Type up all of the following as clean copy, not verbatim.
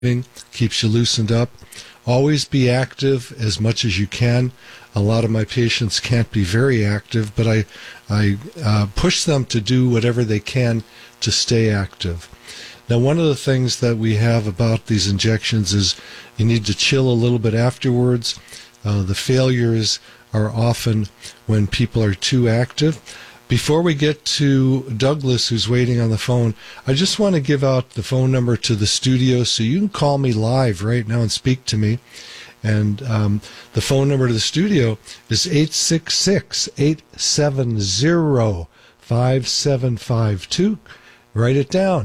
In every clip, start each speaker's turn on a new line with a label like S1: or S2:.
S1: keeps you loosened up. Always be active as much as you can. A lot of my patients can't be very active, but I push them to do whatever they can to stay active. Now, one of the things that we have about these injections is you need to chill a little bit afterwards. The failures are often when people are too active. Before we get to Douglas, who's waiting on the phone, I just want to give out the phone number to the studio so you can call me live right now and speak to me. And the phone number to the studio is 866-870-5752. Write it down,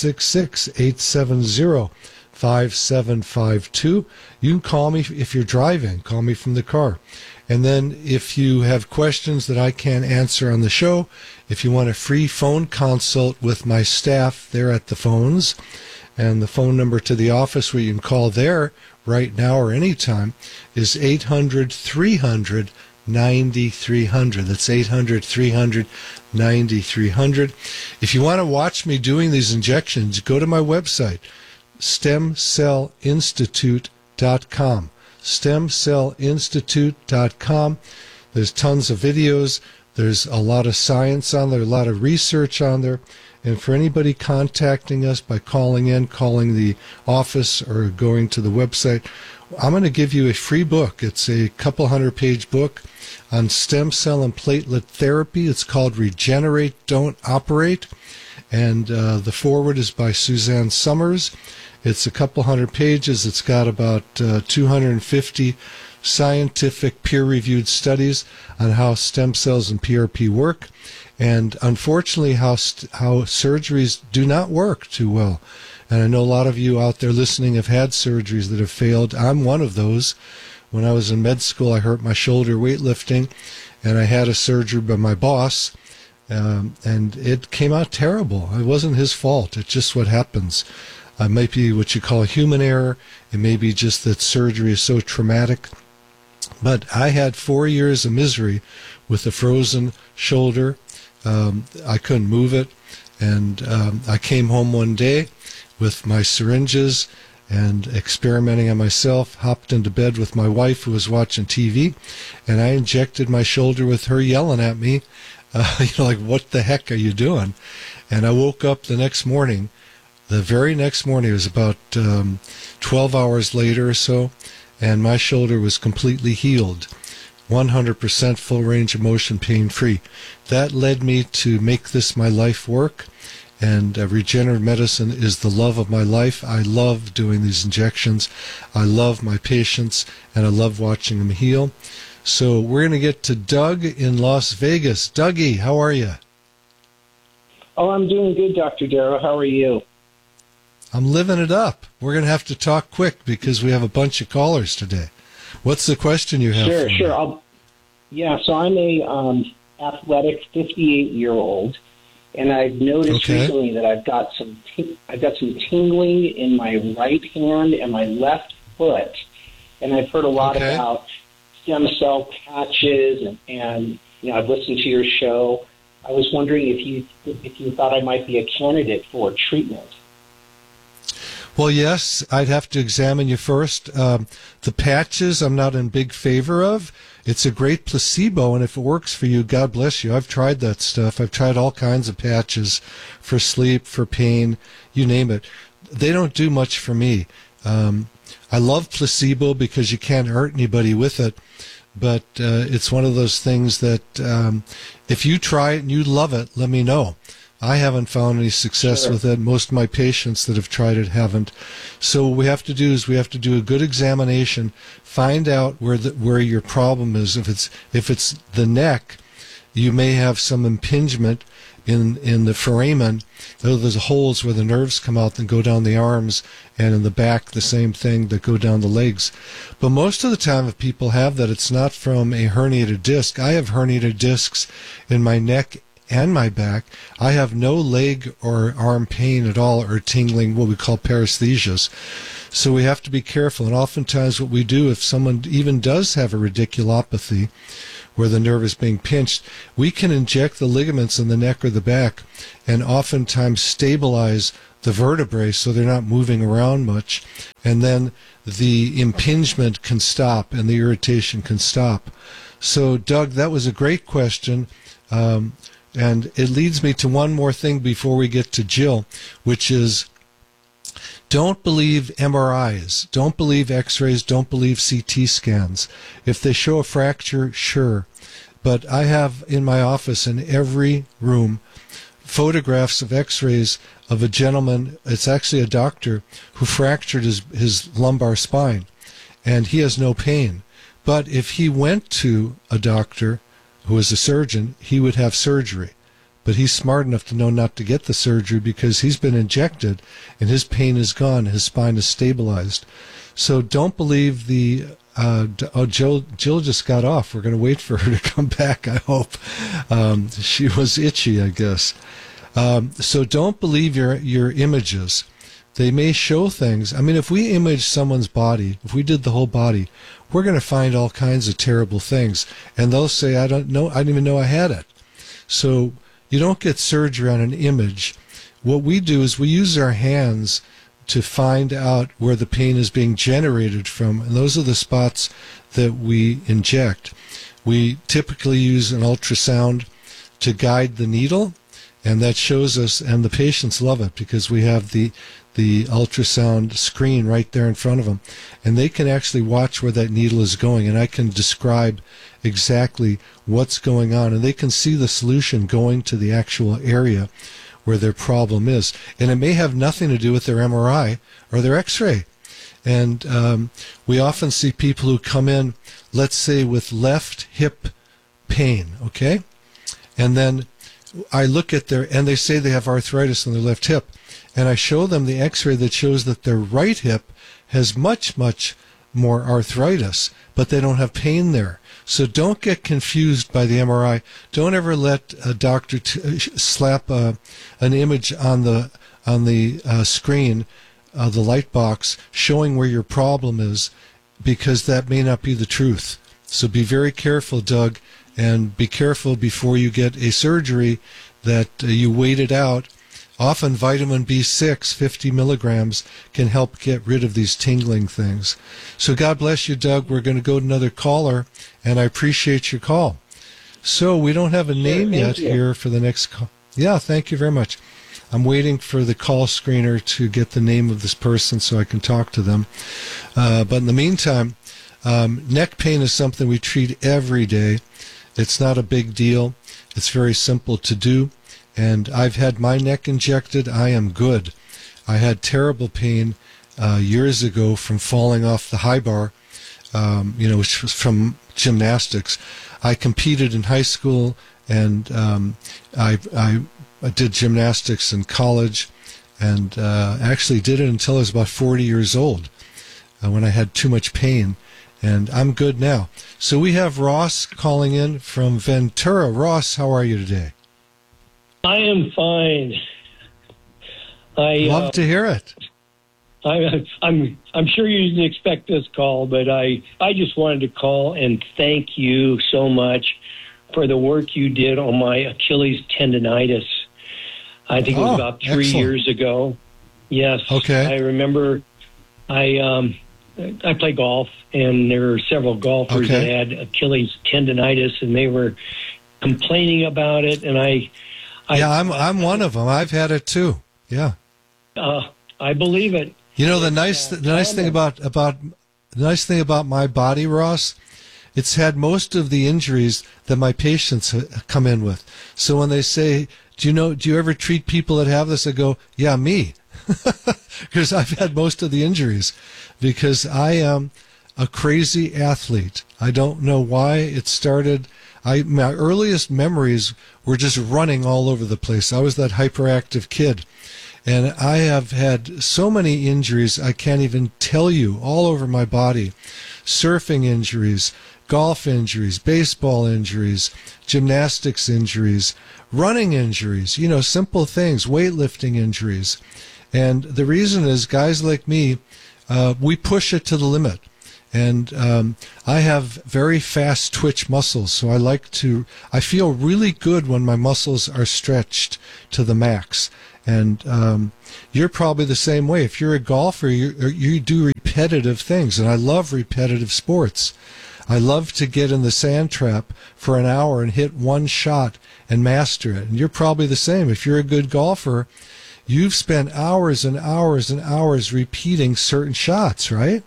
S1: 866-870-5752. You can call me if you're driving. Call me from the car. And then if you have questions that I can't answer on the show, if you want a free phone consult with my staff, they're at the phones. And the phone number to the office where you can call there right now or anytime is 800-300-9300. That's 800-300-9300. If you want to watch me doing these injections, go to my website, stemcellinstitute.com. stemcellinstitute.com. There's tons of videos. There's a lot of science on there, a lot of research on there. And for anybody contacting us by calling the office or going to the website, I'm going to give you a free book. It's a couple 100-page book on stem cell and platelet therapy. It's called Regenerate, Don't Operate. And the foreword is by Suzanne Summers. It's a couple 100 pages. It's got about 250 scientific peer-reviewed studies on how stem cells and PRP work, and unfortunately how surgeries do not work too well. And I know a lot of you out there listening have had surgeries that have failed. I'm one of those. When I was in med school, I hurt my shoulder weightlifting, and I had a surgery by my boss, and it came out terrible. It wasn't his fault. It's just what happens. It might be what you call a human error. It may be just that surgery is so traumatic. But I had 4 years of misery with a frozen shoulder. I couldn't move it. And I came home one day with my syringes and experimenting on myself, hopped into bed with my wife who was watching TV, and I injected my shoulder with her yelling at me, like, what the heck are you doing? And I woke up the next morning. The very next morning, it was about 12 hours later or so, and my shoulder was completely healed, 100% full range of motion, pain-free. That led me to make this my life work, and regenerative medicine is the love of my life. I love doing these injections. I love my patients, and I love watching them heal. So we're going to get to Doug in Las Vegas. Dougie, how are you?
S2: Oh, I'm doing good, Dr. Darrow. How are you?
S1: I'm living it up. We're going to have to talk quick because we have a bunch of callers today. What's the question you have?
S2: Sure. So I'm a athletic 58-year-old, and I've noticed recently that I've got some tingling in my right hand and my left foot, and I've heard a lot about stem cell patches, and I've listened to your show. I was wondering if you thought I might be a candidate for treatment.
S1: Well, yes, I'd have to examine you first. The patches I'm not in big favor of. It's a great placebo, and if it works for you, God bless you. I've tried that stuff. I've tried all kinds of patches for sleep, for pain, you name it. They don't do much for me. I love placebo because you can't hurt anybody with it, but it's one of those things that if you try it and you love it, let me know. I haven't found any success with it. Most of my patients that have tried it haven't. So what we have to do is we have to do a good examination, find out where your problem is. If it's the neck, you may have some impingement in the foramen. There's holes where the nerves come out and go down the arms, and in the back the same thing that go down the legs. But most of the time if people have that, it's not from a herniated disc. I have herniated discs in my neck and my back. I have no leg or arm pain at all or tingling, what we call paresthesias. So we have to be careful. And oftentimes what we do, if someone even does have a radiculopathy where the nerve is being pinched, we can inject the ligaments in the neck or the back and oftentimes stabilize the vertebrae so they're not moving around much. And then the impingement can stop and the irritation can stop. So, Doug, that was a great question. And it leads me to one more thing before we get to Jill, which is don't believe MRIs, don't believe X-rays, don't believe CT scans. If they show a fracture, sure. But I have in my office in every room photographs of X-rays of a gentleman, it's actually a doctor, who fractured his lumbar spine, and he has no pain. But if he went to a doctor who is a surgeon, he would have surgery. But he's smart enough to know not to get the surgery because he's been injected and his pain is gone, his spine is stabilized. So don't believe the Jill just got off. We're going to wait for her to come back, I hope. She was itchy, I guess. So don't believe your images. They may show things. I mean, if we image someone's body, if we did the whole body, we're going to find all kinds of terrible things. And they'll say, I didn't even know I had it. So you don't get surgery on an image. What we do is we use our hands to find out where the pain is being generated from, and those are the spots that we inject. We typically use an ultrasound to guide the needle, and that shows us, and the patients love it because we have the ultrasound screen right there in front of them, and they can actually watch where that needle is going, and I can describe exactly what's going on, and they can see the solution going to the actual area where their problem is. And it may have nothing to do with their MRI or their X-ray. And we often see people who come in, let's say, with left hip pain, okay? And then I look at and they say they have arthritis in their left hip, and I show them the X-ray that shows that their right hip has much, much more arthritis, but they don't have pain there. So don't get confused by the MRI. Don't ever let a doctor slap an image on the screen, the light box, showing where your problem is, because that may not be the truth. So be very careful, Doug, and be careful before you get a surgery that you wait it out. Often vitamin B6, 50 milligrams, can help get rid of these tingling things. So God bless you, Doug. We're going to go to another caller, and I appreciate your call. So we don't have a name yet here for the next call. Yeah, thank you very much. I'm waiting for the call screener to get the name of this person so I can talk to them. But in the meantime, neck pain is something we treat every day. It's not a big deal. It's very simple to do. And I've had my neck injected. I am good. I had terrible pain years ago from falling off the high bar, which was from gymnastics. I competed in high school, and I did gymnastics in college, and actually did it until I was about 40 years old when I had too much pain. And I'm good now. So we have Ross calling in from Ventura. Ross, how are you today?
S3: I am fine.
S1: Love to hear it.
S3: I'm sure you didn't expect this call, but I just wanted to call and thank you so much for the work you did on my Achilles tendonitis. I think it was about 3 years ago. Yes.
S1: Okay.
S3: I remember I play golf, and there were several golfers that had Achilles tendonitis, and they were complaining about it, and I'm
S1: one of them. I've had it too. Yeah.
S3: I believe it.
S1: You know, the nice thing about my body, Ross, it's had most of the injuries that my patients come in with. So when they say, do you ever treat people that have this? I go, yeah, me. Because I've had most of the injuries, because I am a crazy athlete. I don't know why it started. My earliest memories were just running all over the place. I was that hyperactive kid. And I have had so many injuries I can't even tell you, all over my body. Surfing injuries, golf injuries, baseball injuries, gymnastics injuries, running injuries, simple things, weightlifting injuries. And the reason is guys like me, we push it to the limit. And I have very fast twitch muscles, so I feel really good when my muscles are stretched to the max. And you're probably the same way. If you're a golfer, you do repetitive things, and I love repetitive sports. I love to get in the sand trap for an hour and hit one shot and master it. And you're probably the same. If you're a good golfer, you've spent hours and hours and hours repeating certain shots, right?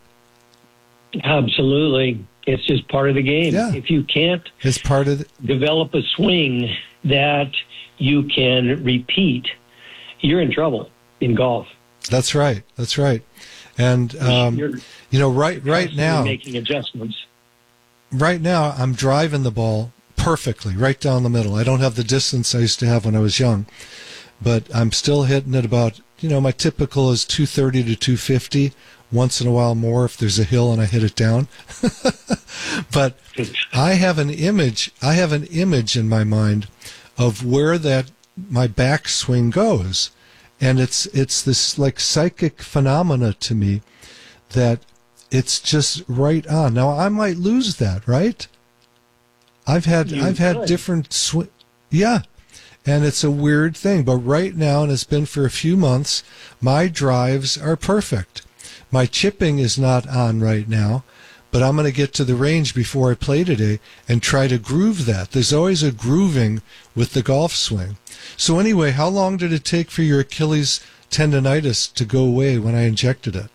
S3: Absolutely. It's just part of the game.
S1: Yeah.
S3: If you can't
S1: It's part of
S3: develop a swing that you can repeat, you're in trouble in golf.
S1: That's right. That's right. And
S3: You're
S1: right now,
S3: making adjustments.
S1: right now, I'm driving the ball perfectly, right down the middle. I don't have the distance I used to have when I was young, but I'm still hitting it about, my typical is 230 to 250. Once in a while more if there's a hill and I hit it down. But I have an image in my mind of where that my backswing goes. And it's this like psychic phenomena to me that it's just right on. Now I might lose that, right? I've had different yeah. And it's a weird thing, but right now, and it's been for a few months, my drives are perfect. My chipping is not on right now, but I'm going to get to the range before I play today and try to groove that. There's always a grooving with the golf swing. So anyway, how long did it take for your Achilles tendonitis to go away when I injected it?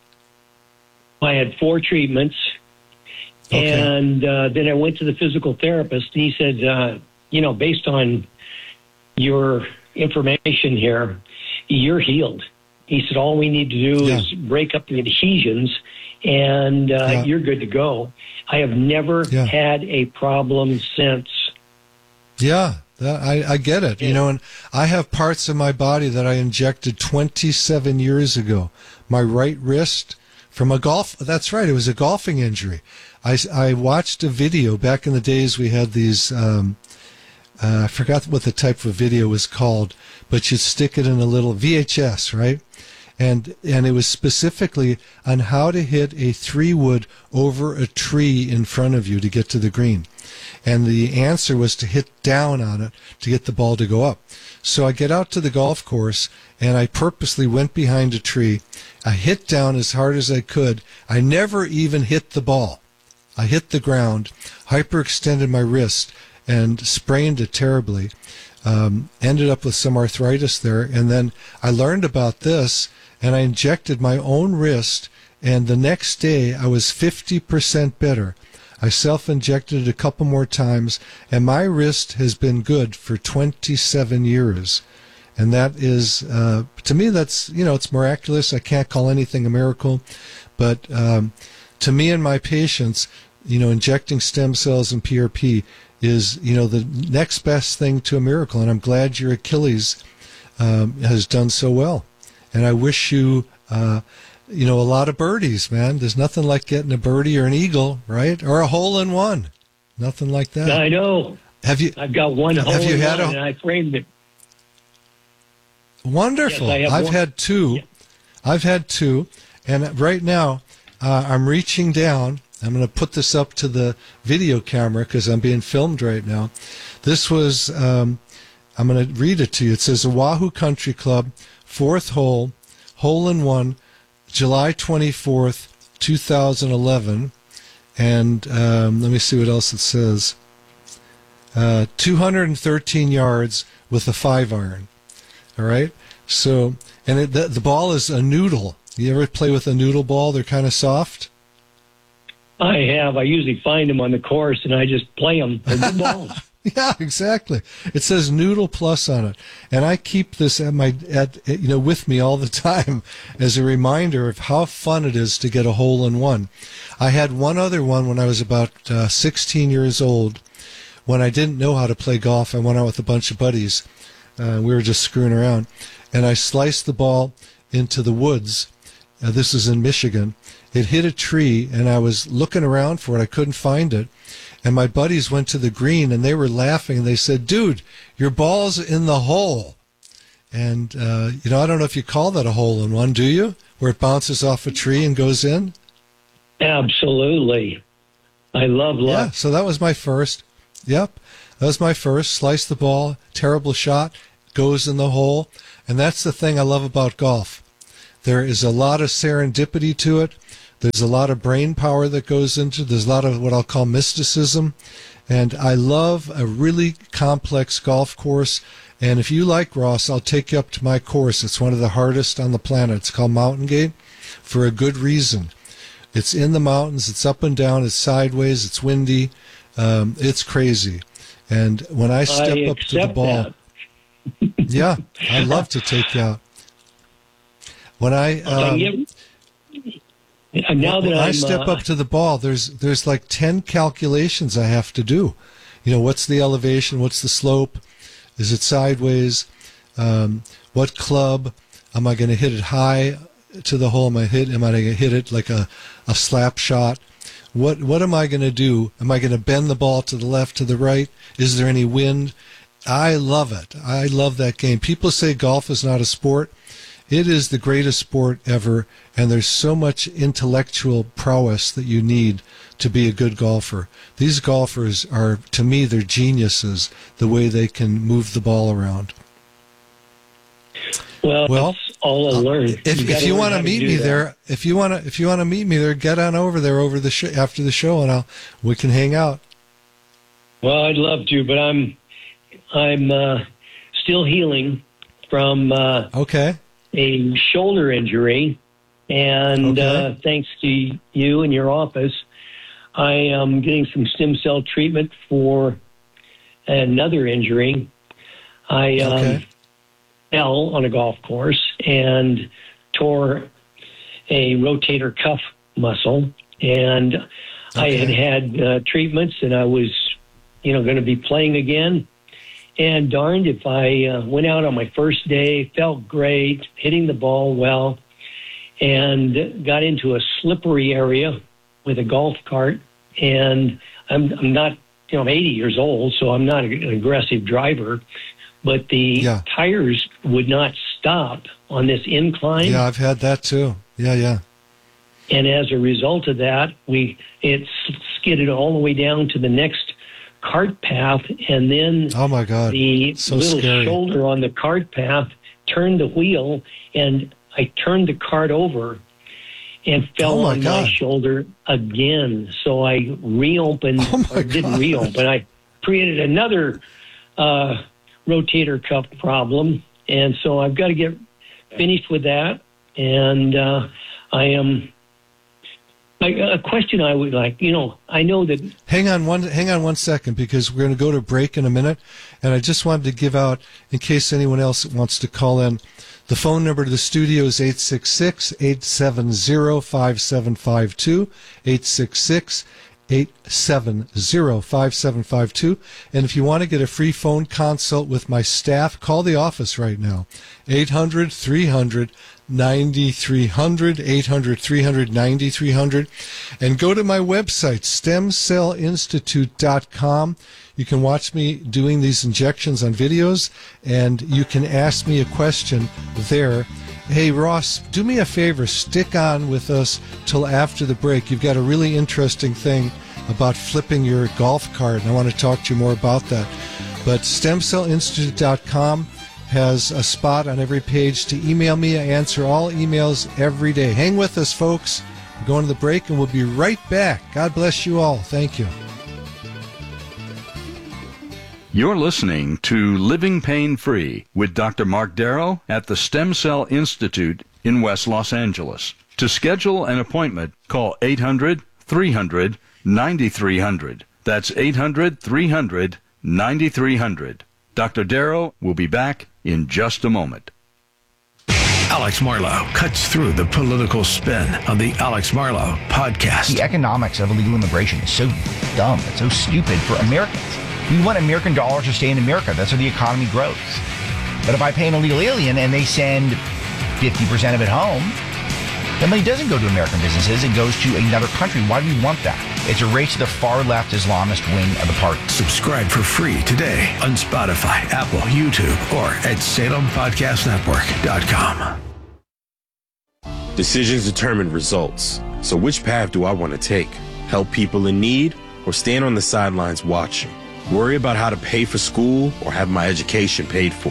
S3: I had 4 treatments, and then I went to the physical therapist, and he said, based on your information here, you're healed. He said, all we need to do is break up the adhesions, and you're good to go. I have never had a problem since.
S1: Yeah, I get it.
S3: Yeah.
S1: And I have parts of my body that I injected 27 years ago. My right wrist from a golf, that's right, it was a golfing injury. I watched a video. Back in the days we had these, I forgot what the type of video was called, but you'd stick it in a little VHS, right? And it was specifically on how to hit a 3-wood over a tree in front of you to get to the green. And the answer was to hit down on it to get the ball to go up. So I get out to the golf course, and I purposely went behind a tree. I hit down as hard as I could. I never even hit the ball. I hit the ground, hyperextended my wrist, and sprained it terribly. Ended up with some arthritis there. And then I learned about this, and I injected my own wrist, and the next day I was 50% better. I self-injected it a couple more times, and my wrist has been good for 27 years. And that is, to me, that's, it's miraculous. I can't call anything a miracle. But to me and my patients, injecting stem cells and PRP is, the next best thing to a miracle. And I'm glad your Achilles has done so well. And I wish you, a lot of birdies, man. There's nothing like getting a birdie or an eagle, right? Or a hole in one. Nothing like that.
S3: I know. I've got one hole in one, and I framed it.
S1: Wonderful.
S3: Yes,
S1: I've had 2.
S3: Yeah.
S1: I've had 2. And right now, I'm reaching down. I'm going to put this up to the video camera because I'm being filmed right now. This was, I'm going to read it to you. It says, Oahu Country Club, 4th hole, hole in one, July 24th, 2011. And let me see what else it says. 213 yards with a 5-iron. All right? So, and the ball is a noodle. You ever play with a noodle ball? They're kind of soft.
S3: I have. I usually find them on the course, and I just play them. They're good balls.
S1: Yeah, exactly. It says Noodle Plus on it, and I keep this with me all the time as a reminder of how fun it is to get a hole in one. I had one other one when I was about 16 years old. When I didn't know how to play golf, I went out with a bunch of buddies. We were just screwing around, and I sliced the ball into the woods. This is in Michigan. It hit a tree, and I was looking around for it. I couldn't find it. And my buddies went to the green, and they were laughing. And they said, dude, your ball's in the hole. And, I don't know if you call that a hole in one, do you? Where it bounces off a tree and goes in?
S3: Absolutely. I love luck.
S1: Yeah, so that was my first. Yep, that was my first. Sliced the ball, terrible shot, goes in the hole. And that's the thing I love about golf. There is a lot of serendipity to it. There's a lot of brain power that goes into it. There's a lot of what I'll call mysticism. And I love a really complex golf course. And if you like, Ross, I'll take you up to my course. It's one of the hardest on the planet. It's called Mountain Gate for a good reason. It's in the mountains. It's up and down. It's sideways. It's windy. It's crazy. And when I step up to the ball, yeah, I'd love to take you out. When I step up to the ball, there's like 10 calculations I have to do. You know, what's the elevation? What's the slope? Is it sideways? What club? Am I going to hit it high to the hole? Am I going to hit it like a slap shot? What am I going to do? Am I going to bend the ball to the left, to the right? Is there any wind? I love it. I love that game. People say golf is not a sport. It is the greatest sport ever, and there's so much intellectual prowess that you need to be a good golfer. These golfers are, to me, they're geniuses, the way they can move the ball around.
S3: Well, that's all I learned.
S1: If you want to meet me there, if you want to meet me there, get on over there after the show, and we can hang out.
S3: Well, I'd love to, but I'm still healing from a shoulder injury, and thanks to you and your office, I am getting some stem cell treatment for another injury. I fell on a golf course and tore a rotator cuff muscle, and I had treatments, and I was, going to be playing again. And darned if I went out on my first day, felt great, hitting the ball well, and got into a slippery area with a golf cart. And I'm not, I'm 80 years old, so I'm not an aggressive driver, but the tires would not stop on this incline.
S1: Yeah, I've had that too. Yeah.
S3: And as a result of that, it skidded all the way down to the next cart path, and then
S1: oh my God,
S3: the
S1: so
S3: little
S1: scary.
S3: shoulder on the cart path turned the wheel, and I turned the cart over and fell on my shoulder again. So I reopened, didn't reopen, I created another rotator cuff problem, and so I've got to get finished with that. And a question I would like, I know that...
S1: Hang on one second, because we're going to go to break in a minute, and I just wanted to give out, in case anyone else wants to call in, the phone number to the studio is 866-870-5752, 866-870-5752. And if you want to get a free phone consult with my staff, call the office right now, 800-300-9300, 800-300-9300, and go to my website, stemcellinstitute.com. You can watch me doing these injections on videos, and you can ask me a question there. Hey, Ross, do me a favor, stick on with us till after the break. You've got a really interesting thing about flipping your golf cart, and I want to talk to you more about that. But stemcellinstitute.com has a spot on every page to email me. I answer all emails every day. Hang with us, folks. We're going to the break, and we'll be right back. God bless you all. Thank you.
S4: You're listening to Living Pain-Free with Dr. Mark Darrow at the Stem Cell Institute in West Los Angeles. To schedule an appointment, call 800-300-9300. That's 800-300-9300. Dr. Darrow will be back in just a moment.
S5: Alex Marlow cuts through the political spin on the Alex Marlow podcast.
S6: The economics of illegal immigration is so dumb. It's so stupid for Americans. We want American dollars to stay in America. That's how the economy grows. But if I pay an illegal alien and they send 50% of it home, the money doesn't go to American businesses. It goes to another country. Why do we want that? It's a race to the far-left Islamist wing of the party.
S5: Subscribe for free today on Spotify, Apple, YouTube, or at SalemPodcastNetwork.com.
S7: Decisions determine results. So which path do I want to take? Help people in need or stand on the sidelines watching? Worry about how to pay for school or have my education paid for?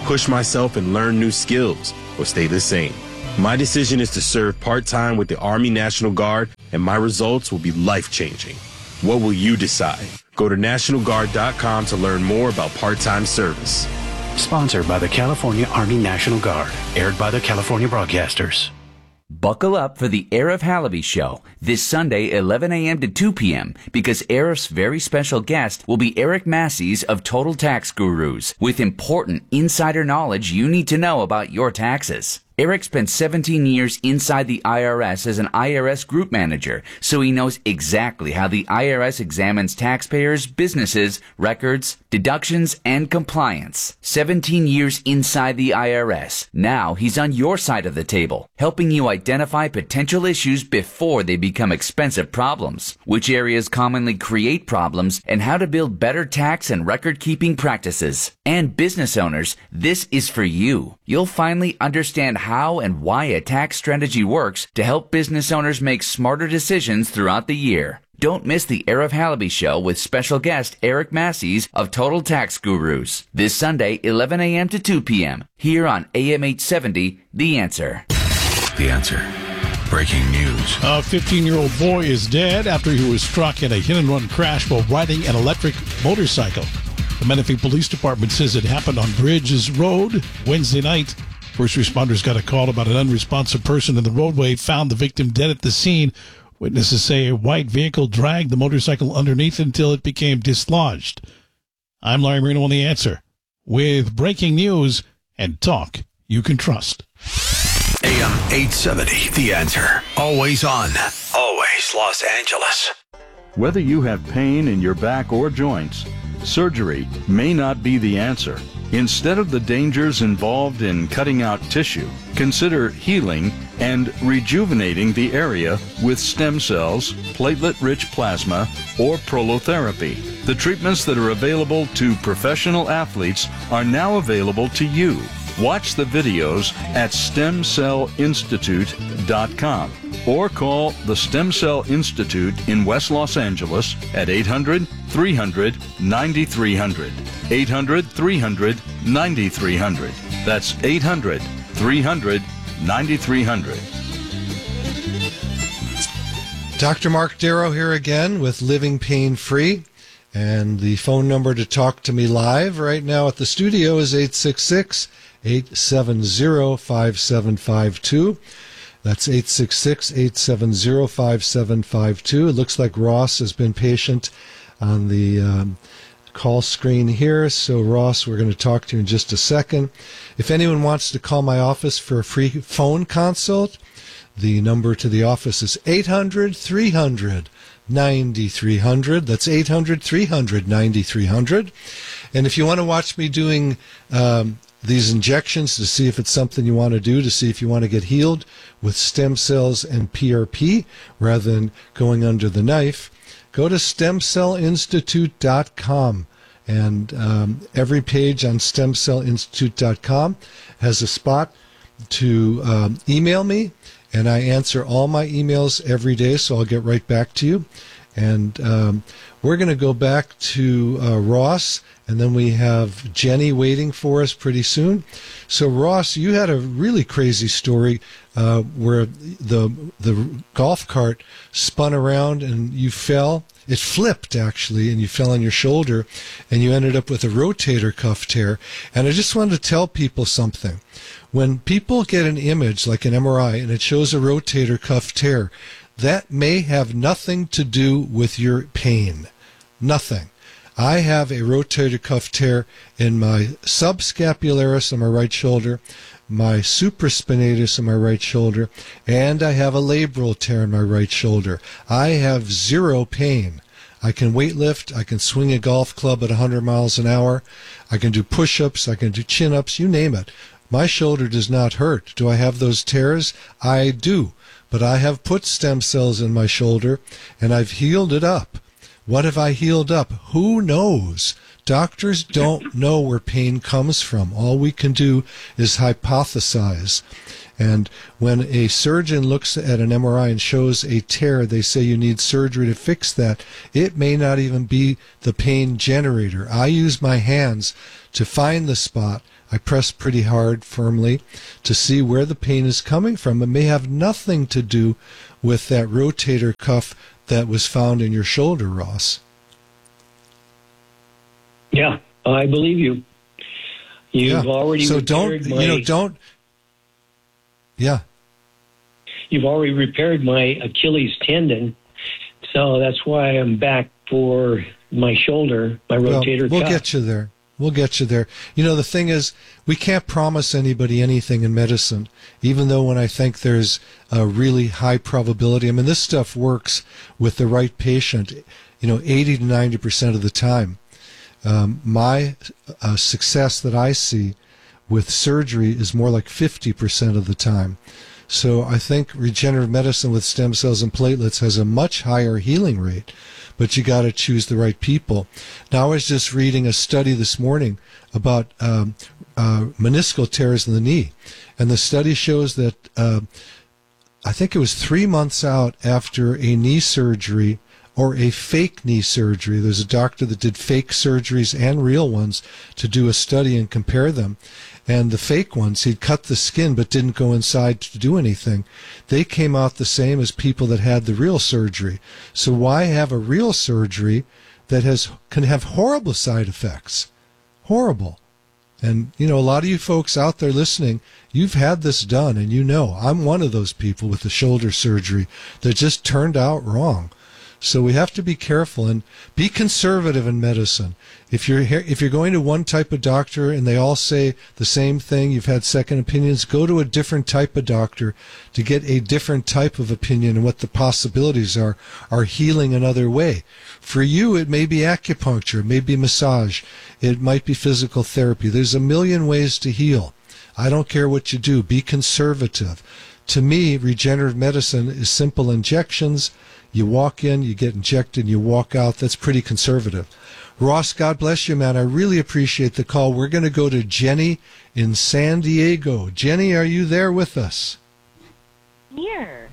S7: push myself and learn new skills, or stay the same. My decision is to serve part-time with the Army National Guard, and my results will be life-changing. What will you decide? Go to NationalGuard.com to learn more about part-time service.
S8: Sponsored by the California Army National Guard. Aired by the California Broadcasters.
S9: Buckle up for the Arif Halaby Show this Sunday, 11 a.m. to 2 p.m. because Arif's very special guest will be Eric Massey's of Total Tax Gurus with important insider knowledge you need to know about your taxes. Eric spent 17 years inside the IRS as an IRS group manager, so he knows exactly how the IRS examines taxpayers, businesses, records, deductions, and compliance. 17 years inside the IRS. Now he's on your side of the table, helping you identify potential issues before they become expensive problems, which areas commonly create problems, and how to build better tax and record-keeping practices. And business owners, this is for you. You'll finally understand how and why a tax strategy works to help business owners make smarter decisions throughout the year. Don't miss the Arif Halaby Show with special guest Eric Massey's of Total Tax Gurus this Sunday, 11 a.m. to 2 p.m. here on AM 870, The Answer.
S5: The Answer. Breaking news.
S10: A 15-year-old boy is dead after he was struck in a hit-and-run crash while riding an electric motorcycle. The Menifee Police Department says it happened on Bridges Road Wednesday night. First responders got a call about an unresponsive person in the roadway, found the victim dead at the scene. Witnesses say a white vehicle dragged the motorcycle underneath until it became dislodged. I'm Larry Marino on The Answer with breaking news and talk you can trust.
S5: AM 870, The Answer. Always on. Always Los Angeles.
S4: Whether you have pain in your back or joints, surgery may not be the answer. Instead of the dangers involved in cutting out tissue, consider healing and rejuvenating the area with stem cells, platelet-rich plasma, or prolotherapy. The treatments that are available to professional athletes are now available to you. Watch the videos at StemCellInstitute.com or call the Stem Cell Institute in West Los Angeles at 800-300-9300. 800-300-9300. That's 800-300-9300.
S1: Dr. Mark Darrow here again with Living Pain Free. And the phone number to talk to me live right now at the studio is 866-870-5752. That's 866-870-5752. It looks like Ross has been patient on the call screen here. So, Ross, we're going to talk to you in just a second. If anyone wants to call my office for a free phone consult, the number to the office is 800-300-9300. That's 800-300-9300. And if you want to watch me doing these injections to see if it's something you want to do, to see if you want to get healed with stem cells and PRP rather than going under the knife, go to StemCellInstitute.com. And every page on StemCellInstitute.com has a spot to email me, and I answer all my emails every day, so I'll get right back to you. And we're going to go back to Ross, and then we have Jenny waiting for us pretty soon. So, Ross, you had a really crazy story where the golf cart spun around and you fell. It flipped, actually, and you fell on your shoulder, and you ended up with a rotator cuff tear. And I just wanted to tell people something. When people get an image like an MRI and it shows a rotator cuff tear, that may have nothing to do with your pain. Nothing. I have a rotator cuff tear in my subscapularis on my right shoulder, my supraspinatus on my right shoulder, and I have a labral tear in my right shoulder. I have zero pain. I can weightlift, I can swing a golf club at 100 miles an hour, I can do push-ups, I can do chin-ups, you name it. My shoulder does not hurt. Do I have those tears? I do. But I have put stem cells in my shoulder, and I've healed it up. What have I healed up? Who knows? Doctors don't know where pain comes from. All we can do is hypothesize. And when a surgeon looks at an MRI and shows a tear, they say you need surgery to fix that. It may not even be the pain generator. I use my hands to find the spot. I press pretty hard, firmly, to see where the pain is coming from. It may have nothing to do with that rotator cuff that was found in your shoulder, Ross.
S3: Yeah, I believe you. You've already You've already repaired my Achilles tendon, so that's why I'm back for my shoulder, my rotator cuff.
S1: We'll get you there. We'll get you there. The thing is, we can't promise anybody anything in medicine, even though when I think there's a really high probability. I mean, this stuff works with the right patient, 80 to 90% of the time. My success that I see with surgery is more like 50% of the time. So I think regenerative medicine with stem cells and platelets has a much higher healing rate, but you got to choose the right people. Now, I was just reading a study this morning about meniscal tears in the knee, and the study shows that I think it was 3 months out after a knee surgery or a fake knee surgery. There's a doctor that did fake surgeries and real ones to do a study and compare them. And the fake ones, he'd cut the skin but didn't go inside to do anything. They came out the same as people that had the real surgery. So why have a real surgery that can have horrible side effects? Horrible. And, a lot of you folks out there listening, you've had this done, and I'm one of those people with the shoulder surgery that just turned out wrong. So we have to be careful and be conservative in medicine. If you're going to one type of doctor and they all say the same thing, you've had second opinions, go to a different type of doctor to get a different type of opinion and what the possibilities are healing another way. For you, it may be acupuncture, it may be massage, it might be physical therapy. There's a million ways to heal. I don't care what you do. Be conservative. To me, regenerative medicine is simple injections. You walk in, you get injected, you walk out. That's pretty conservative. Ross, God bless you, man. I really appreciate the call. We're going to go to Jenny in San Diego. Jenny, are you there with us?
S11: Here.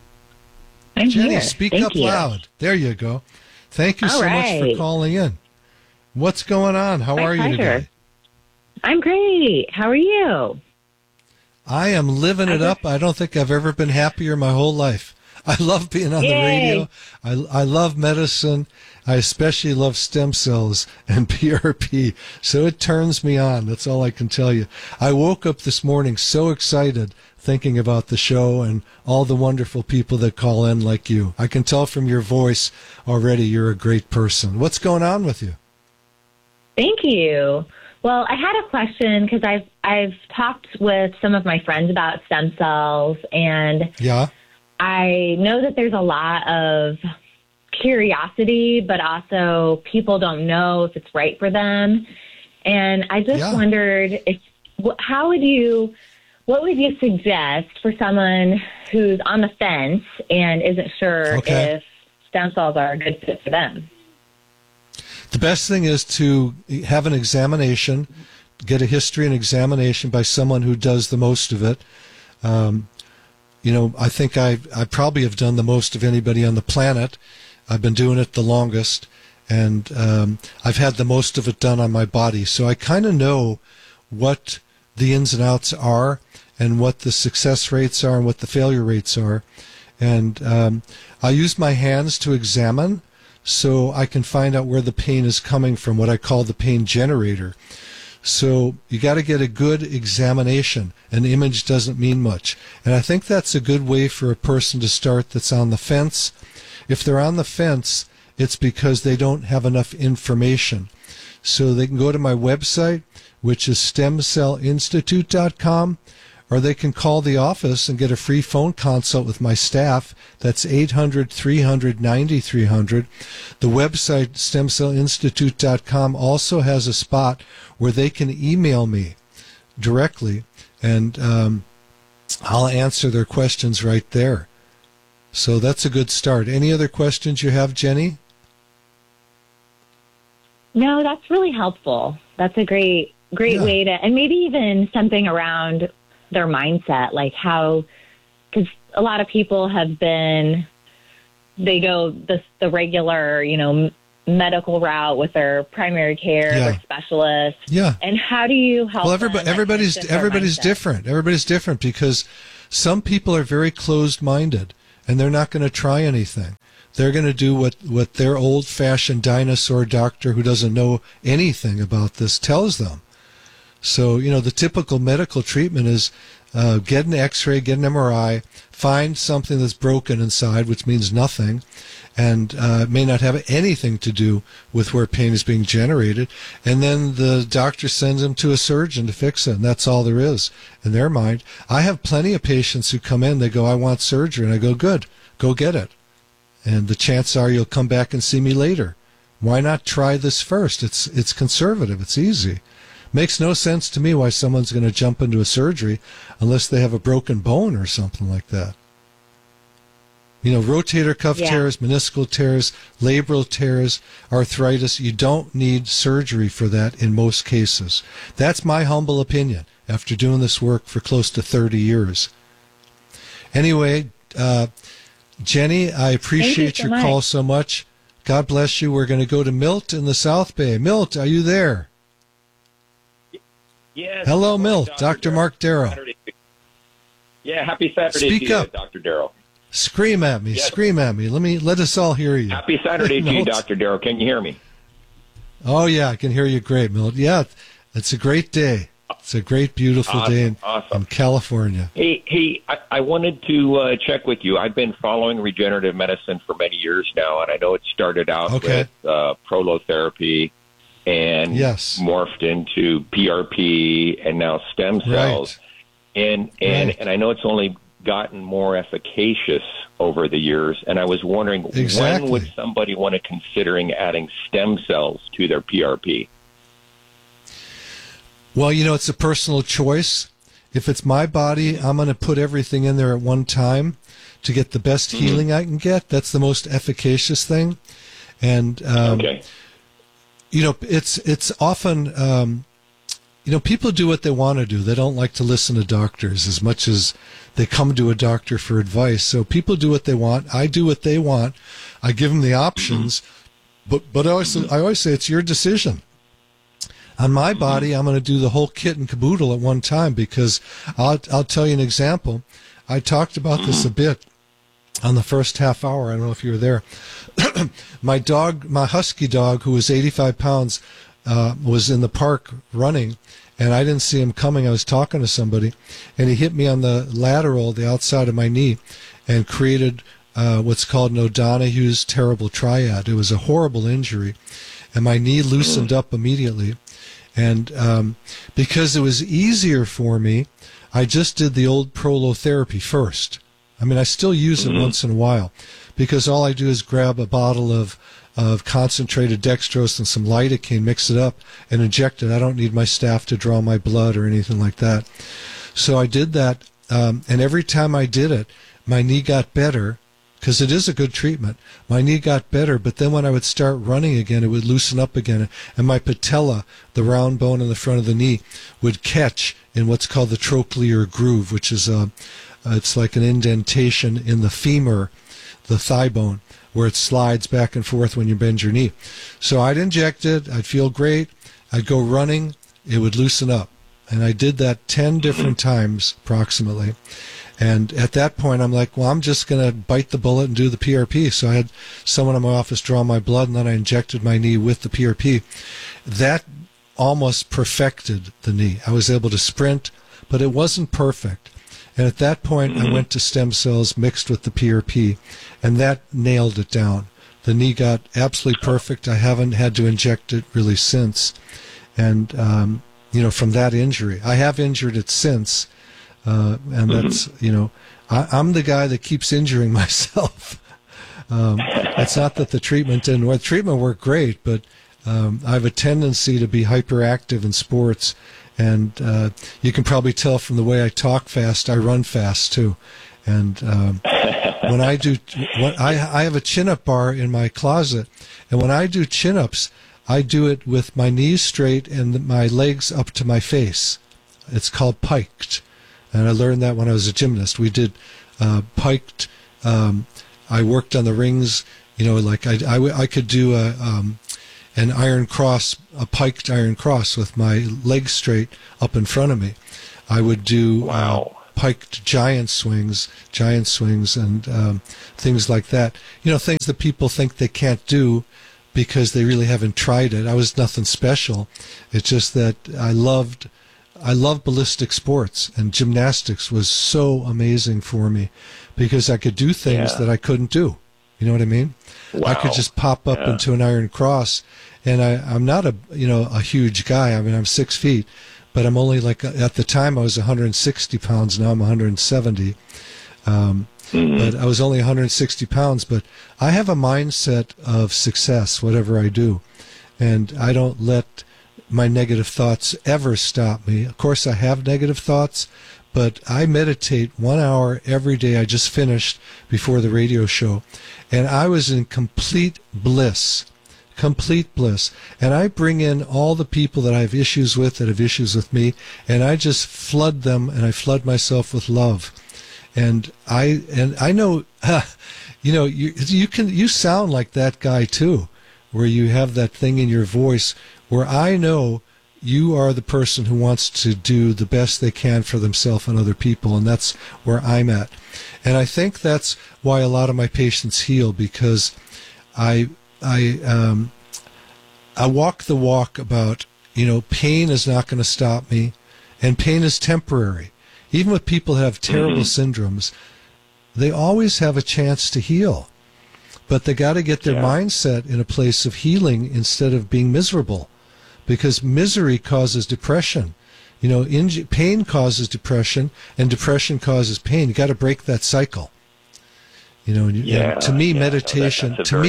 S1: Jenny, speak up loud. There you go. Thank you so much for calling in. What's going on? How are you today?
S11: I'm great. How are you?
S1: I am living it up. I don't think I've ever been happier my whole life. I love being on the radio. I love medicine. I especially love stem cells and PRP. So it turns me on. That's all I can tell you. I woke up this morning so excited thinking about the show and all the wonderful people that call in like you. I can tell from your voice already you're a great person. What's going on with you?
S11: Thank you. Well, I had a question because I've talked with some of my friends about stem cells, and I know that there's a lot of curiosity, but also people don't know if it's right for them. And I just wondered what would you suggest for someone who's on the fence and isn't sure if stem cells are a good fit for them?
S1: The best thing is to have an examination, get a history and examination by someone who does the most of it. I think I probably have done the most of anybody on the planet. I've been doing it the longest, and I've had the most of it done on my body. So I kind of know what the ins and outs are and what the success rates are and what the failure rates are. And I use my hands to examine so I can find out where the pain is coming from, what I call the pain generator. So you got to get a good examination. An image doesn't mean much. And I think that's a good way for a person to start that's on the fence. If they're on the fence, it's because they don't have enough information. So they can go to my website, which is stemcellinstitute.com, or they can call the office and get a free phone consult with my staff. That's 800-300-9300. The website, stemcellinstitute.com, also has a spot where they can email me directly, and I'll answer their questions right there. So that's a good start. Any other questions you have, Jenny?
S11: No, that's really helpful. That's a great way to, and maybe even something around their mindset, like how, because a lot of people have been, they go the regular, medical route with their primary care, their specialist.
S1: Yeah.
S11: And how do you help?
S1: Well, everybody's different. Everybody's different because some people are very closed-minded and they're not going to try anything. They're going to do what their old-fashioned dinosaur doctor who doesn't know anything about this tells them. So, the typical medical treatment is get an x-ray, get an MRI, find something that's broken inside, which means nothing, and may not have anything to do with where pain is being generated, and then the doctor sends them to a surgeon to fix it, and that's all there is in their mind. I have plenty of patients who come in, they go, I want surgery, and I go, good, go get it. And the chances are you'll come back and see me later. Why not try this first? It's conservative, it's easy. Makes no sense to me why someone's going to jump into a surgery unless they have a broken bone or something like that. Rotator cuff tears, meniscal tears, labral tears, arthritis, you don't need surgery for that in most cases. That's my humble opinion after doing this work for close to 30 years. Anyway, Jenny, I appreciate your call so much. God bless you. We're going to go to Milt in the South Bay. Milt, are you there?
S12: Yes.
S1: Hello, Milt. Dr. Mark Darrow.
S12: Yeah, happy Saturday
S1: Speak
S12: to
S1: up.
S12: you, Dr. Darrow.
S1: Scream at me.
S12: Yes.
S1: Scream at me. Let us all hear you.
S12: Happy Saturday to you, Dr. Darrow. Can you hear me?
S1: Oh, yeah, I can hear you great, Milt. Yeah, it's a great day. It's a great, beautiful day in California.
S12: Hey, I wanted to check with you. I've been following regenerative medicine for many years now, and I know it started out with prolotherapy and morphed into PRP and now stem cells. Right. And I know it's only gotten more efficacious over the years, and I was wondering, when would somebody want to considering adding stem cells to their PRP?
S1: Well, it's a personal choice. If it's my body, I'm going to put everything in there at one time to get the best healing I can get. That's the most efficacious thing. And, it's often, people do what they want to do. They don't like to listen to doctors as much as they come to a doctor for advice. So people do what they want. I do what they want. I give them the options. But I always say it's your decision. On my body, I'm going to do the whole kit and caboodle at one time because I'll tell you an example. I talked about this a bit on the first half hour. I don't know if you were there. My husky dog, who was 85 pounds, was in the park running, and I didn't see him coming. I was talking to somebody, and he hit me on the lateral, the outside of my knee, and created what's called an O'Donoghue's terrible triad. It was a horrible injury, and my knee loosened up immediately. And because it was easier for me, I just did the old prolotherapy first. I mean, I still use it once in a while because all I do is grab a bottle of concentrated dextrose and some lidocaine, mix it up, and inject it. I don't need my staff to draw my blood or anything like that. So I did that, and every time I did it, my knee got better because it is a good treatment. My knee got better, but then when I would start running again, it would loosen up again, and my patella, the round bone in the front of the knee, would catch in what's called the trochlear groove, which is it's like an indentation in the femur, the thigh bone, where it slides back and forth when you bend your knee. So I'd inject it, I'd feel great, I'd go running, it would loosen up. And I did that 10 different times approximately. And at that point, I'm like, well, I'm just going to bite the bullet and do the PRP. So I had someone in my office draw my blood, and then I injected my knee with the PRP. That almost perfected the knee. I was able to sprint, but it wasn't perfect. And at that point, I went to stem cells mixed with the PRP, and that nailed it down. The knee got absolutely perfect. I haven't had to inject it really since. And, from that injury, I have injured it since. And that's, I'm the guy that keeps injuring myself. It's not that the treatment didn't work. The treatment worked great, but I have a tendency to be hyperactive in sports. And you can probably tell from the way I talk fast, I run fast too. And when I have a chin-up bar in my closet, and when I do chin-ups, I do it with my knees straight and my legs up to my face. It's called piked. And I learned that when I was a gymnast. We did piked. I worked on the rings. I could do an iron cross, a piked iron cross with my legs straight up in front of me. I would do piked giant swings and things like that. Things that people think they can't do because they really haven't tried it. I was nothing special. It's just that I love ballistic sports, and gymnastics was so amazing for me because I could do things that I couldn't do. You know what I mean?
S12: Wow.
S1: I could just pop up into an iron cross, and I'm not a huge guy. I mean, I'm 6 feet, but I'm only at the time I was 160 pounds. Now I'm 170. But I was only 160 pounds. But I have a mindset of success, whatever I do, and I don't let my negative thoughts ever stop me. Of course, I have negative thoughts, but I meditate 1 hour every day. I just finished before the radio show, and I was in complete bliss. And I bring in all the people that I have issues with, that have issues with me, and I just flood them, and I flood myself with love. And I know, you sound like that guy too, where you have that thing in your voice where I know you are the person who wants to do the best they can for themselves and other people, and that's where I'm at. And I think that's why a lot of my patients heal, because I walk the walk about, pain is not going to stop me, and pain is temporary. Even with people who have terrible syndromes, they always have a chance to heal. But they got to get their mindset in a place of healing instead of being miserable, because misery causes depression. Pain causes depression, and depression causes pain. You got to break that cycle. And to me, meditation, to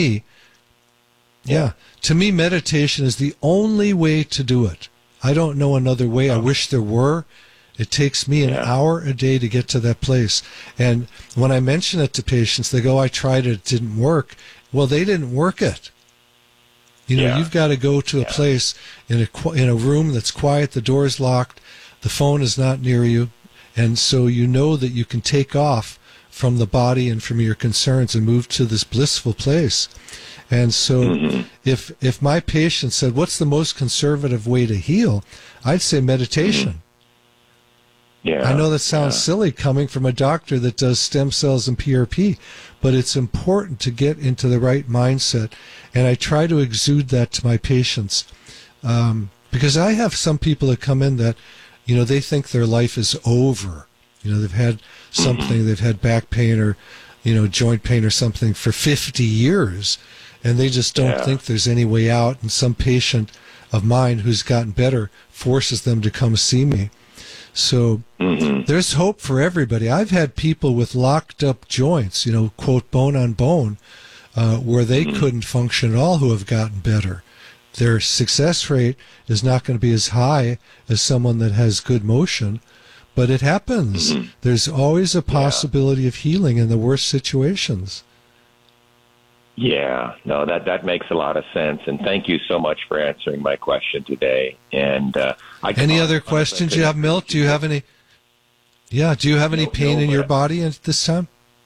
S1: me, meditation is the only way to do it. I don't know another way. I wish there were. It takes me an hour a day to get to that place. And when I mention it to patients, they go, I tried it, it didn't work. Well, they didn't work it. You've got to go to a place in a room that's quiet, the door is locked, the phone is not near you, and so you know that you can take off from the body and from your concerns and move to this blissful place. And so if my patient said, what's the most conservative way to heal? I'd say meditation. I know that sounds silly coming from a doctor that does stem cells and PRP, but it's important to get into the right mindset. And I try to exude that to my patients, because I have some people that come in that, they think their life is over. They've had something, they've had back pain or, joint pain or something for 50 years, and they just don't think there's any way out. And some patient of mine who's gotten better forces them to come see me. So there's hope for everybody. I've had people with locked up joints, quote, bone on bone, where they couldn't function at all, who have gotten better. Their success rate is not going to be as high as someone that has good motion, but it happens. There's always a possibility of healing in the worst situations.
S12: Yeah, no, that makes a lot of sense, and thank you so much for answering my question today. And
S1: any other questions you have, Milt? Do you have any? Yeah, do you have any pain in your body at this time?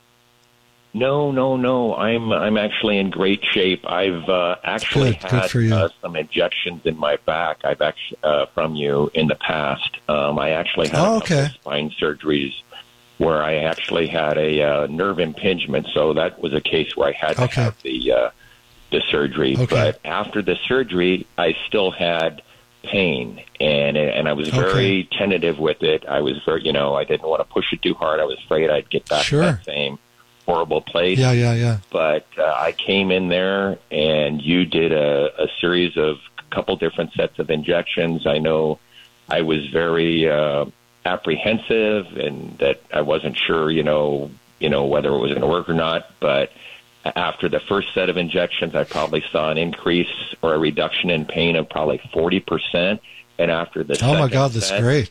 S12: No. I'm actually in great shape. I've actually had some injections in my back. I've actually from you in the past. I actually had a couple spine surgeries where I actually had a nerve impingement, so that was a case where I had to have the surgery. But after the surgery, I still had pain, and I was very tentative with it. I was very, I didn't want to push it too hard. I was afraid I'd get back to that same horrible place.
S1: Yeah.
S12: But I came in there, and you did a series of couple different sets of injections. I know I was very apprehensive, and that I wasn't sure, whether it was going to work or not. But after the first set of injections, I probably saw an increase or a reduction in pain of probably 40%. And after the second
S1: that's
S12: set,
S1: great.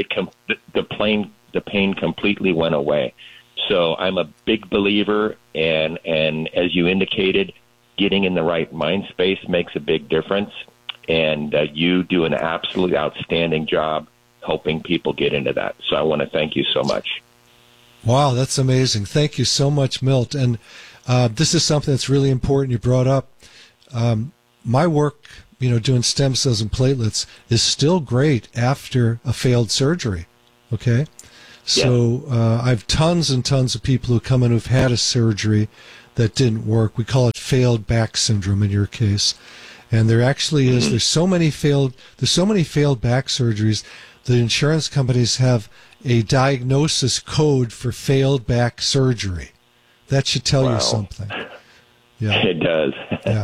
S12: The pain completely went away. So I'm a big believer, and as you indicated, getting in the right mind space makes a big difference. And you do an absolutely outstanding job helping people get into that. So I want to thank you so much.
S1: Wow, that's amazing. Thank you so much, Milt. And this is something that's really important you brought up. my work, doing stem cells and platelets is still great after a failed surgery. Okay? So I have tons and tons of people who come in who've had a surgery that didn't work. We call it failed back syndrome in your case. And there actually is, there's so many failed back surgeries, the insurance companies have a diagnosis code for failed back surgery. That should tell you something. Yeah.
S12: It does.
S1: Yeah.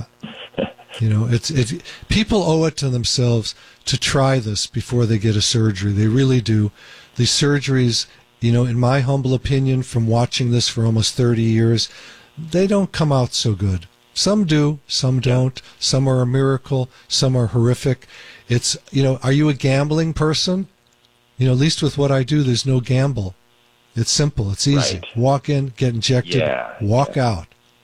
S1: It's people owe it to themselves to try this before they get a surgery. They really do. These surgeries, in my humble opinion, from watching this for almost 30 years, they don't come out so good. Some do, some don't. Some are a miracle, some are horrific. It's, are you a gambling person? At least with what I do, there's no gamble. It's simple. It's easy. Right. Walk in, get injected, walk out.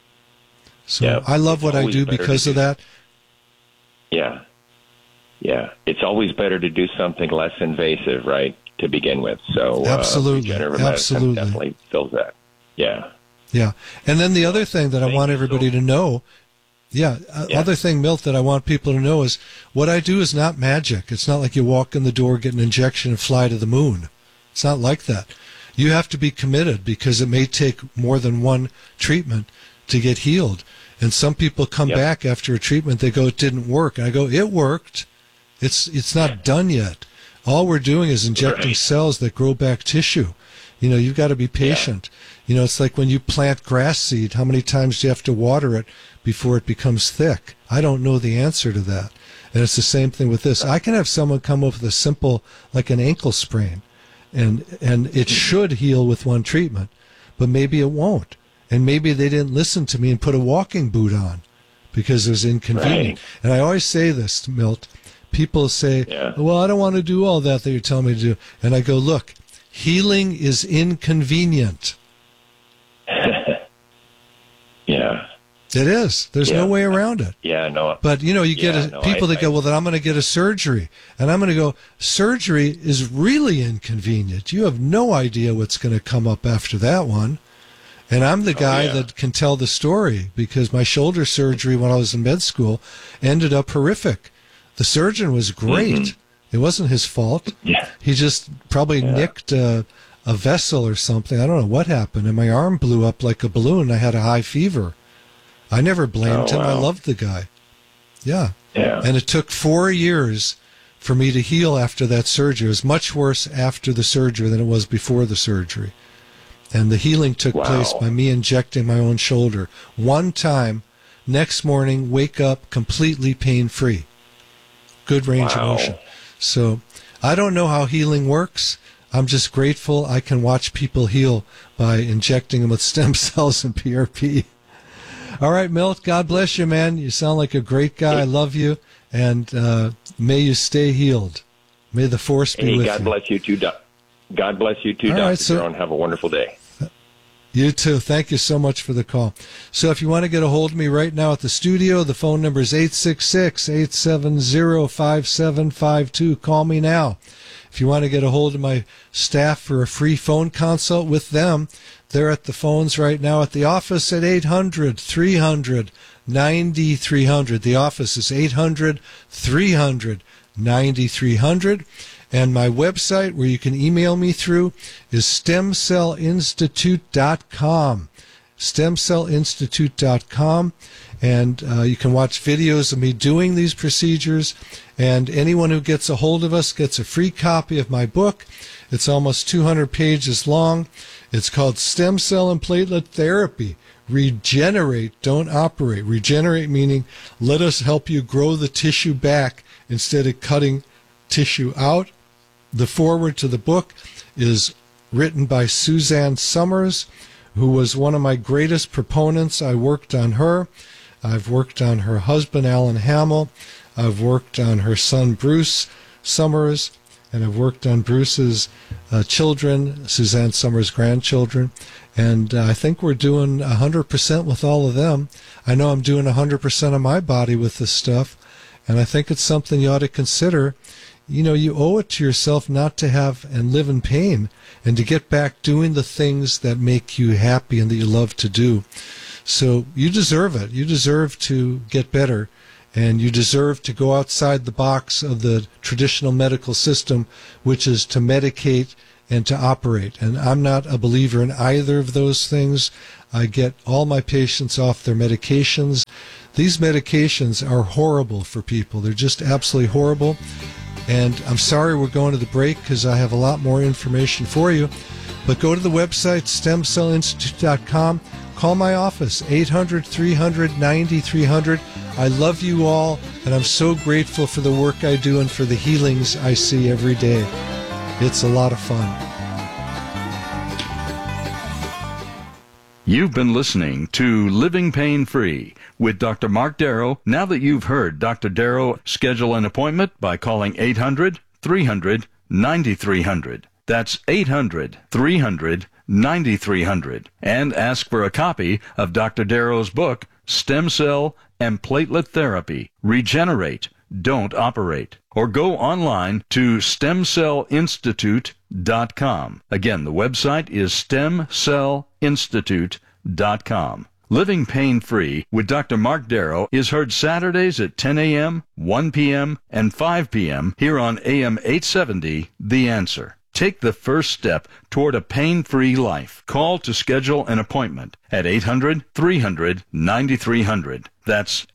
S1: So I love what I do because of that.
S12: Yeah. Yeah. It's always better to do something less invasive, right, to begin with. So
S1: absolutely. Absolutely.
S12: Definitely fills that. Yeah.
S1: Yeah. And then the other thing that I want everybody to know, other thing, Milt, that I want people to know is what I do is not magic. It's not like you walk in the door, get an injection, and fly to the moon. It's not like that. You have to be committed because it may take more than one treatment to get healed. And some people come back after a treatment, they go, it didn't work. And I go, it worked. It's not done yet. All we're doing is injecting cells that grow back tissue. You've got to be patient. It's like when you plant grass seed, how many times do you have to water it before it becomes thick? I don't know the answer to that. And it's the same thing with this. I can have someone come up with a simple, like an ankle sprain, and it should heal with one treatment, but maybe it won't. And maybe they didn't listen to me and put a walking boot on because it was inconvenient. Right. And I always say this, Milt. People say, well, I don't want to do all that you're telling me to do. And I go, look, healing is inconvenient.
S12: Yeah.
S1: It is. There's no way around it.
S12: Yeah, no.
S1: But, you get people that go, well, then I'm going to get a surgery. And I'm going to go, surgery is really inconvenient. You have no idea what's going to come up after that one. And I'm the guy that can tell the story because my shoulder surgery when I was in med school ended up horrific. The surgeon was great. Mm-hmm. It wasn't his fault.
S12: Yeah.
S1: He just probably nicked a vessel or something. I don't know what happened. And my arm blew up like a balloon. I had a high fever. I never blamed him. I loved the guy. Yeah. And it took 4 years for me to heal after that surgery. It was much worse after the surgery than it was before the surgery. And the healing took place by me injecting my own shoulder. One time, next morning, wake up completely pain-free. Good range of motion. So I don't know how healing works. I'm just grateful I can watch people heal by injecting them with stem cells and PRP. All right, Milt, God bless you, man. You sound like a great guy. I love you. And may you stay healed. May the force be with you.
S12: God bless you too, God bless you too, Dr. Jerome. Have a wonderful day.
S1: You too. Thank you so much for the call. So if you want to get a hold of me right now at the studio, the phone number is 866-870-5752. Call me now. If you want to get a hold of my staff for a free phone consult with them, they're at the phones right now at the office at 800-300-9300. The office is 800-300-9300. And my website, where you can email me through, is stemcellinstitute.com. Stemcellinstitute.com. And you can watch videos of me doing these procedures. And anyone who gets a hold of us gets a free copy of my book. It's almost 200 pages long. It's called Stem Cell and Platelet Therapy. Regenerate, don't operate. Regenerate meaning let us help you grow the tissue back instead of cutting tissue out. The foreword to the book is written by Suzanne Summers, who was one of my greatest proponents. I worked on her. I've worked on her husband, Alan Hamill. I've worked on her son, Bruce Summers, and I've worked on Bruce's children, Suzanne Summers' grandchildren. And I think we're doing 100% with all of them. I know I'm doing 100% of my body with this stuff, and I think it's something you ought to consider. You owe it to yourself not to have and live in pain and to get back doing the things that make you happy and that you love to do. So you deserve it. You deserve to get better. And you deserve to go outside the box of the traditional medical system, which is to medicate and to operate. And I'm not a believer in either of those things. I get all my patients off their medications. These medications are horrible for people. They're just absolutely horrible. And I'm sorry we're going to the break because I have a lot more information for you. But go to the website, stemcellinstitute.com. Call my office, 800-300-9300. I love you all, and I'm so grateful for the work I do and for the healings I see every day. It's a lot of fun.
S4: You've been listening to Living Pain Free with Dr. Mark Darrow. Now that you've heard Dr. Darrow, schedule an appointment by calling 800-300-9300. That's 800-300-9300. And ask for a copy of Dr. Darrow's book, Stem Cell and Platelet Therapy. Regenerate, don't operate. Or go online to stemcellinstitute.com. Again, the website is stemcellinstitute.com. Living Pain Free with Dr. Mark Darrow is heard Saturdays at 10 a.m., 1 p.m., and 5 p.m. here on AM 870, The Answer. Take the first step toward a pain-free life. Call to schedule an appointment at 800-300-9300. That's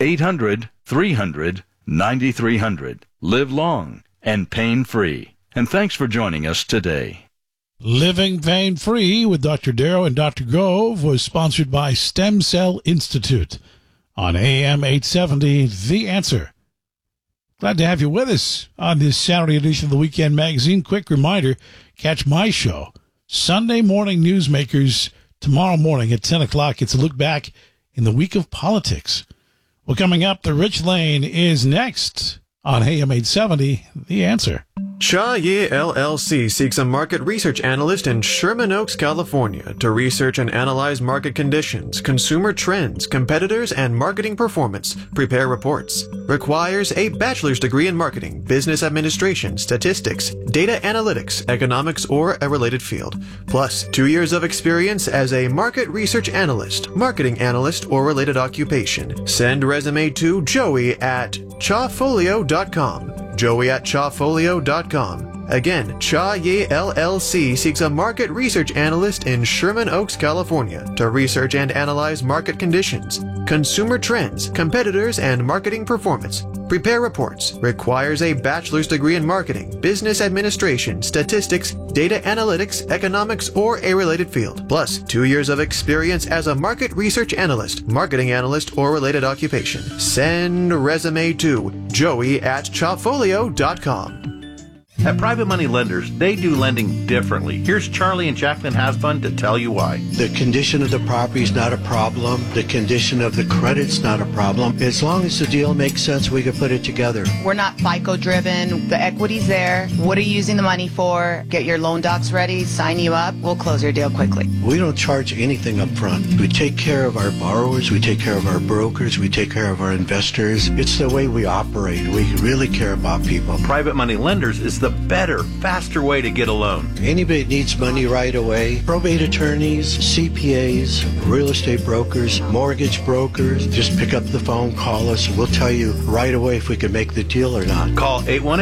S4: 800-300-9300. Live long and pain-free. And thanks for joining us today.
S10: Living Pain Free with Dr. Darrow and Dr. Grove was sponsored by Stem Cell Institute on AM 870, The Answer. Glad to have you with us on this Saturday edition of the Weekend Magazine. Quick reminder, catch my show, Sunday Morning Newsmakers, tomorrow morning at 10 o'clock. It's a look back in the week of politics. Well, coming up, the Rich Lane is next on AM 870, The Answer.
S13: Cha-Ye LLC seeks a market research analyst in Sherman Oaks, California to research and analyze market conditions, consumer trends, competitors, and marketing performance. Prepare reports. Requires a bachelor's degree in marketing, business administration, statistics, data analytics, economics, or a related field. Plus 2 years of experience as a market research analyst, marketing analyst, or related occupation. Send resume to Joey at chafolio.com. Joey at chafolio.com. Again, Cha-Ye LLC seeks a market research analyst in Sherman Oaks, California to research and analyze market conditions, consumer trends, competitors, and marketing performance. Prepare reports. Requires a bachelor's degree in marketing, business administration, statistics, data analytics, economics, or a related field. Plus 2 years of experience as a market research analyst, marketing analyst, or related occupation. Send resume to Joey at chafolio.com.
S14: At Private Money Lenders, they do lending differently. Here's Charlie and Jacqueline Hasbun to tell you why.
S15: The condition of the property is not a problem. The condition of the credit's not a problem. As long as the deal makes sense, we can put it together.
S16: We're not FICO driven. The equity's there. What are you using the money for? Get your loan docs ready, sign you up. We'll close your deal quickly.
S15: We don't charge anything up front. We take care of our borrowers. We take care of our brokers. We take care of our investors. It's the way we operate. We really care about people.
S14: Private Money Lenders is the better, faster way to get a loan.
S15: Anybody that needs money right away, probate attorneys, CPAs, real estate brokers, mortgage brokers, just pick up the phone, call us, and we'll tell you right away if we can make the deal or not.
S14: Call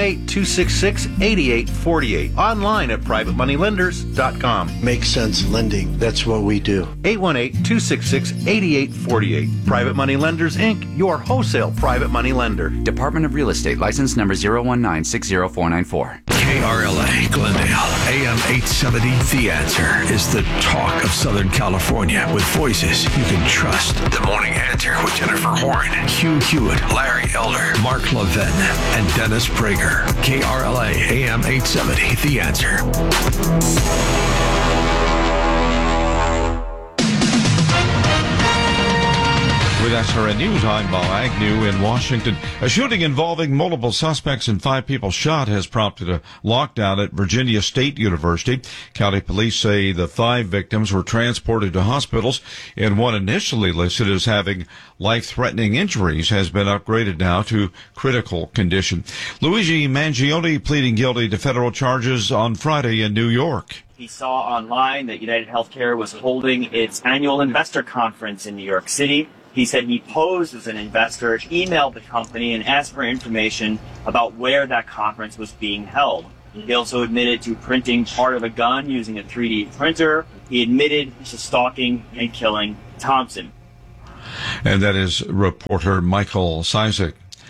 S14: 818-266-8848. Online at privatemoneylenders.com.
S15: Makes sense lending. That's what we do.
S14: 818-266-8848. Private Money Lenders, Inc., your wholesale private money lender.
S9: Department of Real Estate, license number 019-60494.
S5: KRLA Glendale, AM 870, The Answer is the talk of Southern California with voices you can trust. The Morning Answer with Jennifer Horn, Hugh Hewitt, Larry Elder, Mark Levin, and Dennis Prager. KRLA, AM 870, The Answer.
S17: With SRN News, I'm Bob Agnew in Washington. A shooting involving multiple suspects and 5 people shot has prompted a lockdown at Virginia State University. County police say the 5 victims were transported to hospitals, and one initially listed as having life-threatening injuries has been upgraded now to critical condition. Luigi Mangione pleading guilty to federal charges on Friday in New York.
S18: He saw online that United Healthcare was holding its annual investor conference in New York City. He said he posed as an investor, emailed the company, and asked for information about where that conference was being held. He also admitted to printing part of a gun using a 3D printer. He admitted to stalking and killing Thompson.
S17: And that is reporter Michael Cizik.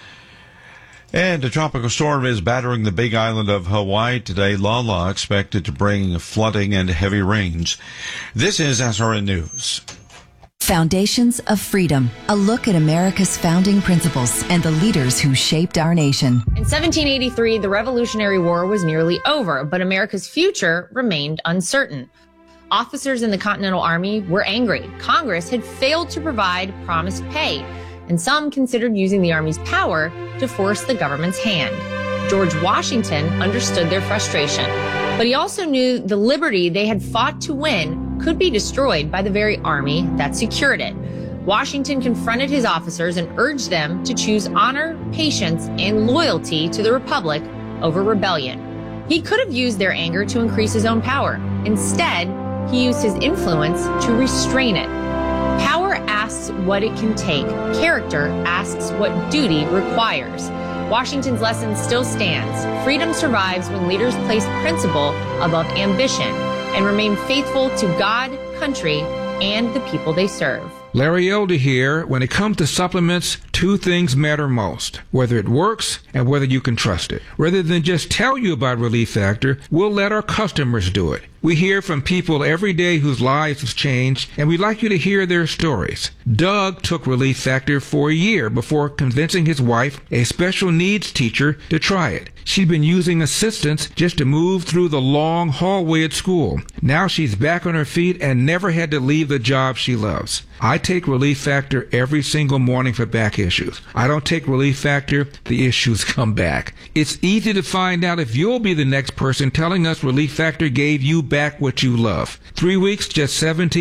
S17: And a tropical storm is battering the big island of Hawaii today. Lala expected to bring flooding and heavy rains. This is SRN News.
S19: Foundations of Freedom, a look at America's founding principles and the leaders who shaped our nation.
S20: In 1783, the Revolutionary War was nearly over, but America's future remained uncertain. Officers in the Continental Army were angry. Congress had failed to provide promised pay, and some considered using the Army's power to force the government's hand. George Washington understood their frustration, but he also knew the liberty they had fought to win could be destroyed by the very army that secured it. Washington confronted his officers and urged them to choose honor, patience, and loyalty to the Republic over rebellion. He could have used their anger to increase his own power. Instead, he used his influence to restrain it. Power asks what it can take. Character asks what duty requires. Washington's lesson still stands. Freedom survives when leaders place principle above ambition and remain faithful to God, country, and the people they serve.
S21: Larry Elder here. When it comes to supplements, two things matter most: whether it works and whether you can trust it. Rather than just tell you about Relief Factor, we'll let our customers do it. We hear from people every day whose lives have changed, and we'd like you to hear their stories. Doug took Relief Factor for a year before convincing his wife, a special needs teacher, to try it. She'd been using assistance just to move through the long hallway at school. Now she's back on her feet and never had to leave the job she loves. I take Relief Factor every single morning for back issues. I don't take Relief Factor, the issues come back. It's easy to find out if you'll be the next person telling us Relief Factor gave you back what you love. 3 weeks, just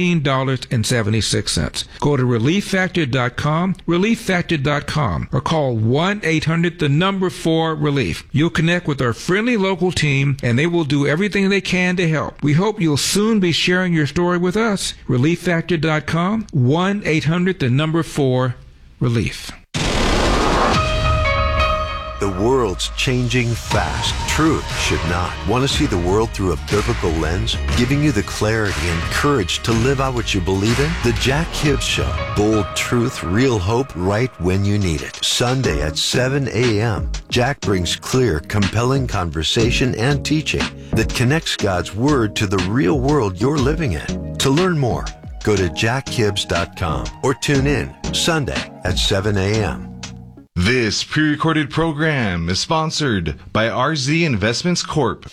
S21: $17.76. Go to ReliefFactor.com, ReliefFactor.com, or call 1-800-4-RELIEF. You'll connect with our friendly local team, and they will do everything they can to help. We hope you'll soon be sharing your story with us. ReliefFactor.com, 1-800-4-RELIEF.
S22: The world's changing fast. Truth should not. Want to see the world through a biblical lens? Giving you the clarity and courage to live out what you believe in? The Jack Hibbs Show. Bold truth, real hope, right when you need it. Sunday at 7 a.m. Jack brings clear, compelling conversation and teaching that connects God's Word to the real world you're living in. To learn more, go to jackhibbs.com or tune in Sunday at 7 a.m.
S23: This pre-recorded program is sponsored by RZ Investments Corp.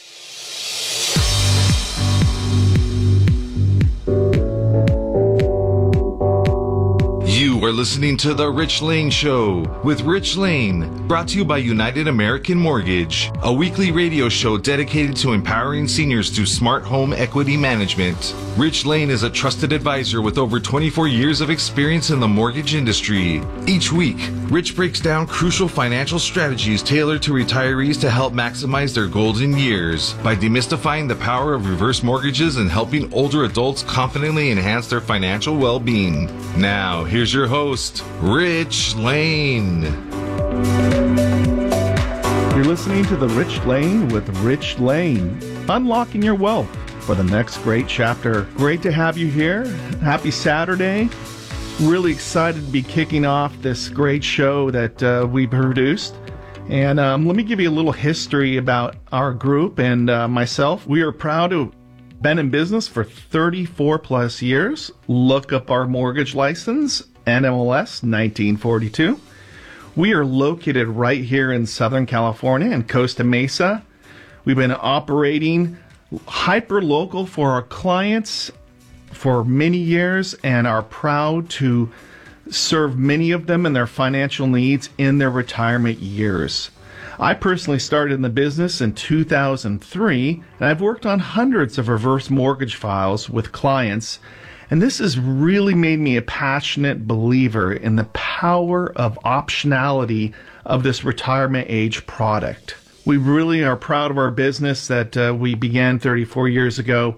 S23: You are listening to The Rich Lane Show with Rich Lane, brought to you by United American Mortgage, a weekly radio show dedicated to empowering seniors through smart home equity management. Rich Lane is a trusted advisor with over 24 years of experience in the mortgage industry. Each week, Rich breaks down crucial financial strategies tailored to retirees to help maximize their golden years by demystifying the power of reverse mortgages and helping older adults confidently enhance their financial well-being. Now, here's your host, Rich Lane.
S24: You're listening to The Rich Lane with Rich Lane, unlocking your wealth for the next great chapter. Great to have you here. Happy Saturday. Really excited to be kicking off this great show that we produced. And let me give you a little history about our group and myself. We are proud to have been in business for 34 plus years. Look up our mortgage license, NMLS 1942. We are located right here in Southern California in Costa Mesa. We've been operating hyper-local for our clients for many years and are proud to serve many of them in their financial needs in their retirement years. I personally started in the business in 2003, and I've worked on hundreds of reverse mortgage files with clients, and this has really made me a passionate believer in the power of optionality of this retirement age product. We really are proud of our business that we began 34 years ago,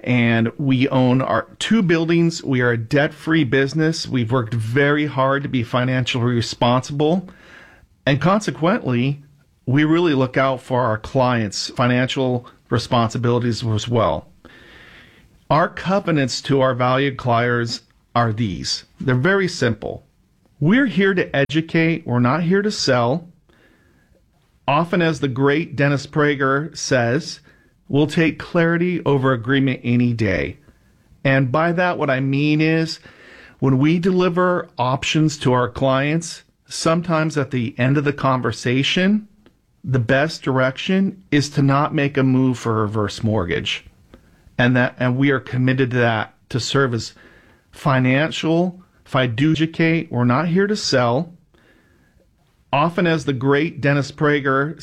S24: and we own our 2 buildings. We are a debt-free business. We've worked very hard to be financially responsible, and consequently, we really look out for our clients' financial responsibilities as well. Our covenants to our valued clients are these. They're very simple. We're here to educate. We're not here to sell. Often, as the great Dennis Prager says, we'll take clarity over agreement any day. And by that, what I mean is, when we deliver options to our clients, sometimes at the end of the conversation, the best direction is to not make a move for a reverse mortgage. And we are committed to that, to serve as financial, fiduciate. We're not here to sell. Often, as the great Dennis Prager